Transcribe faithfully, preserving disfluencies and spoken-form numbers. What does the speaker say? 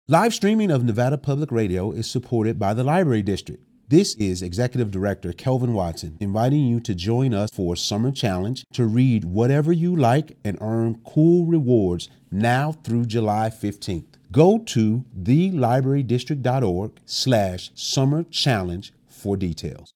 Live streaming of Nevada Public Radio is supported by the Library District. This is Executive Director Kelvin Watson inviting you to join us for Summer Challenge to read whatever you like and earn cool rewards now through July fifteenth. Go to thelibrarydistrict.org slash summer challenge for details.